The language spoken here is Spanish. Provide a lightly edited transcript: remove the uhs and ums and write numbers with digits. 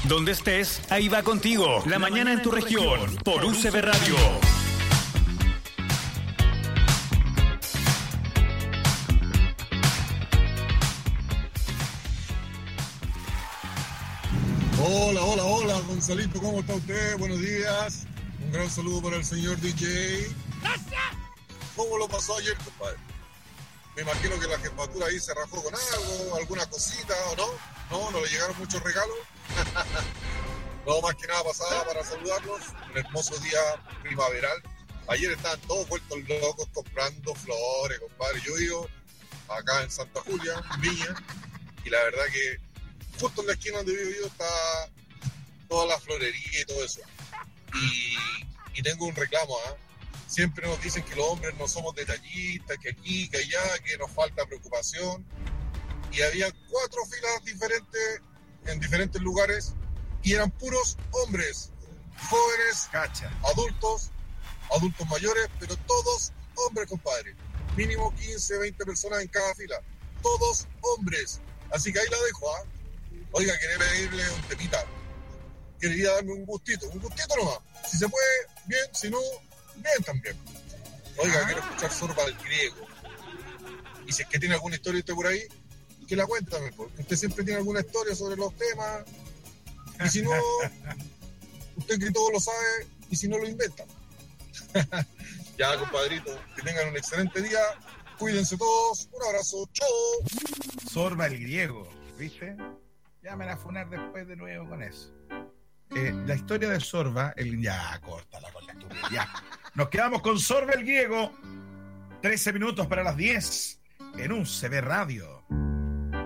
Donde estés, ahí va contigo. La mañana en tu región, por UCB Radio. Hola, Gonzalito, ¿cómo está usted? Buenos días. Un gran saludo para el señor DJ. ¡Gracias! ¿Cómo lo pasó ayer, compadre? Me imagino que la jefatura ahí se rajó con algo, alguna cosita, ¿o no? ¿No le llegaron muchos regalos? No, más que nada pasaba para saludarlos. Un hermoso día primaveral. Ayer estaban todos vueltos locos comprando flores, compadre. Yo vivo acá en Santa Julia, en Viña, y la verdad que justo en la esquina donde vivo yo está toda la florería y todo eso. Y tengo un reclamo, ¿eh? Siempre nos dicen que los hombres no somos detallistas, que aquí, que allá, que nos falta preocupación. Y había 4 filas diferentes en diferentes lugares y eran puros hombres, jóvenes, adultos mayores, pero todos hombres, compadre. Mínimo 15, 20 personas en cada fila. Todos hombres. Así que ahí la dejo, ¿ah? Oiga, quería pedirle un temita. Quería darme un gustito nomás. Si se puede, bien, si no, bien también. Oiga, quiero escuchar Sorba del Griego. Y si es que tiene alguna historia usted por ahí, que la cuéntame, porque usted siempre tiene alguna historia sobre los temas. Y si no, usted que todo lo sabe, y si no lo inventa. Ya, compadrito, que tengan un excelente día. Cuídense todos. Un abrazo. Chao. Sorba el Griego, ¿viste? Ya me la funar después de nuevo con eso. La historia de Sorba, ya, córtala con la estupidez, ya. Nos quedamos con Sorba el Griego. 13 minutos para las 10 en UCB Radio.